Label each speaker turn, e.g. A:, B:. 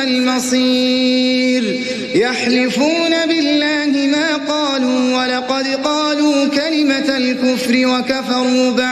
A: المصير يحلفون بالله ما قالوا ولقد قالوا كلمة الكفر وكفروا بعد